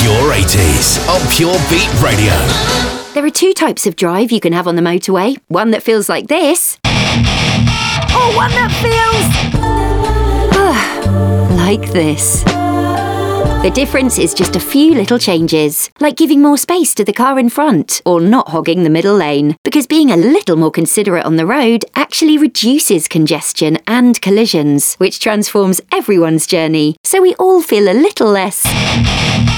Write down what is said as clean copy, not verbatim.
Pure 80s on Pure Beat Radio. There are two types of drive you can have on the motorway. One that feels like this. Or one that feels... like this. The difference is just a few little changes, like giving more space to the car in front or not hogging the middle lane, because being a little more considerate on the road actually reduces congestion and collisions, which transforms everyone's journey, so we all feel a little less...